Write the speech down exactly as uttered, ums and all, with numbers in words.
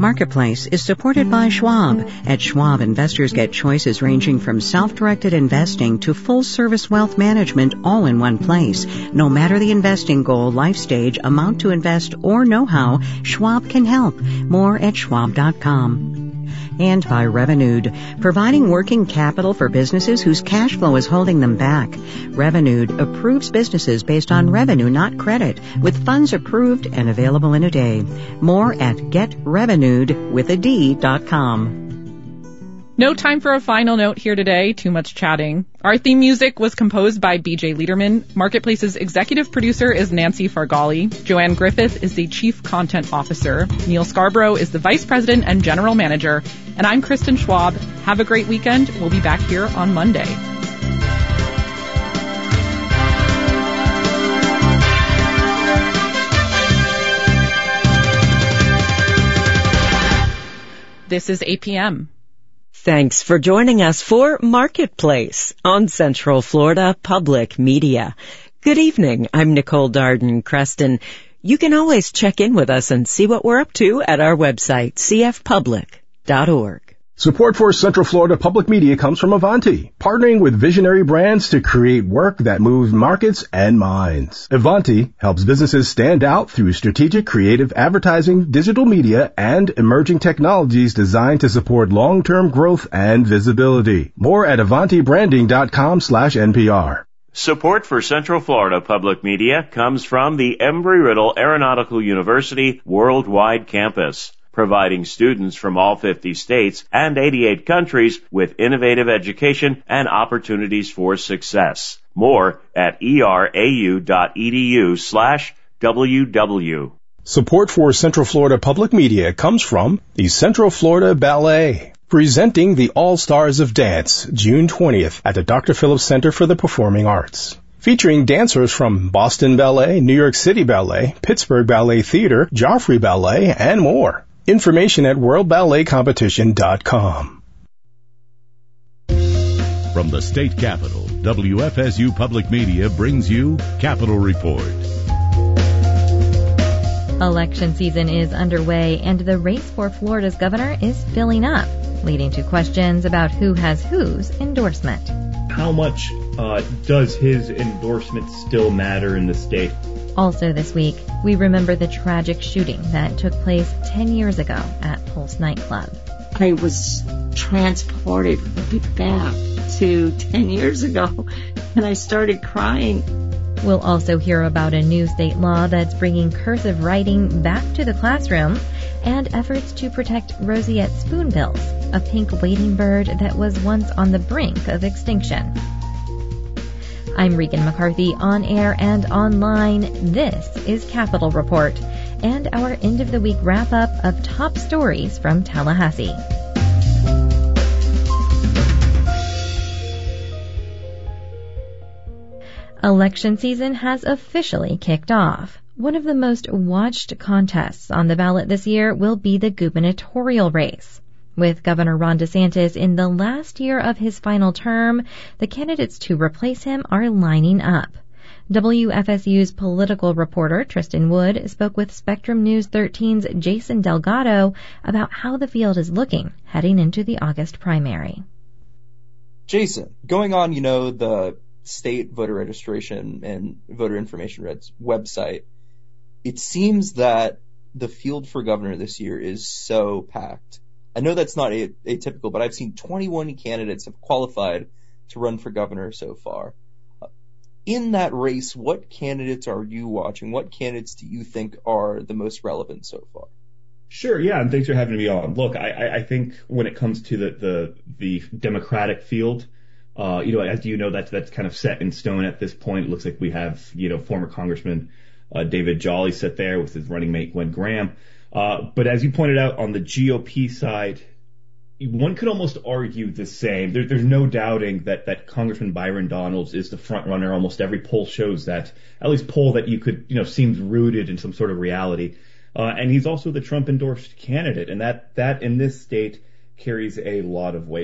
Marketplace is supported by Schwab. At Schwab, investors get choices ranging from self-directed investing to full-service wealth management all in one place. No matter the investing goal, life stage, amount to invest, or know-how, Schwab can help. More at schwab dot com. And by Revenued, providing working capital for businesses whose cash flow is holding them back. Revenued approves businesses based on revenue, not credit, with funds approved and available in a day. More at get revenued with a D dot com. No time for a final note here today. Too much chatting. Our theme music was composed by B J Liederman. Marketplace's executive producer is Nancy Fargali. Joanne Griffith is the chief content officer. Neil Scarborough is the vice president and general manager. And I'm Kristen Schwab. Have a great weekend. We'll be back here on Monday. This is A P M. Thanks for joining us for Marketplace on Central Florida Public Media. Good evening. I'm Nicole Darden-Creston. You can always check in with us and see what we're up to at our website, c f public dot org. Support for Central Florida Public Media comes from Avanti, partnering with visionary brands to create work that moves markets and minds. Avanti helps businesses stand out through strategic creative advertising, digital media, and emerging technologies designed to support long-term growth and visibility. More at avanti branding dot com slash N P R. Support for Central Florida Public Media comes from the Embry-Riddle Aeronautical University Worldwide Campus, providing students from all fifty states and eighty-eight countries with innovative education and opportunities for success. More at erau dot e d u slash w w. Support for Central Florida Public Media comes from the Central Florida Ballet, presenting the All-Stars of Dance, June twentieth at the Doctor Phillips Center for the Performing Arts. Featuring dancers from Boston Ballet, New York City Ballet, Pittsburgh Ballet Theater, Joffrey Ballet, and more. Information at world ballet competition dot com. From the state capitol, W F S U Public Media brings you Capitol Report. Election season is underway, and the race for Florida's governor is filling up, leading to questions about who has whose endorsement. How much uh, does his endorsement still matter in the state? Also this week, we remember the tragic shooting that took place ten years ago at Pulse nightclub. I was transported right back to ten years ago, and I started crying. We'll also hear about a new state law that's bringing cursive writing back to the classroom and efforts to protect roseate spoonbills, a pink wading bird that was once on the brink of extinction. I'm Regan McCarthy, on air and online. This is Capitol Report and our end-of-the-week wrap-up of top stories from Tallahassee. Election season has officially kicked off. One of the most watched contests on the ballot this year will be the gubernatorial race. With Governor Ron DeSantis in the last year of his final term, the candidates to replace him are lining up. W F S U's political reporter Tristan Wood spoke with Spectrum News thirteen's Jason Delgado about how the field is looking heading into the August primary. Jason, going on, you know, the state voter registration and voter information website, it seems that the field for governor this year is so packed. I know that's not atypical, but I've seen twenty-one candidates have qualified to run for governor so far. In that race, what candidates are you watching? What candidates do you think are the most relevant so far? Sure, yeah, and thanks for having me on. Look, I, I think when it comes to the, the, the Democratic field, uh, you know, as you know, that's, that's kind of set in stone at this point. It looks like we have, you know, former Congressman uh, David Jolly sit there with his running mate Gwen Graham. Uh, but as you pointed out on the G O P side, one could almost argue the same. There, there's no doubting that, that Congressman Byron Donalds is the front runner. Almost every poll shows that, at least poll that you could, you know, seems rooted in some sort of reality. Uh, and he's also the Trump endorsed candidate. And that, that in this state carries a lot of weight.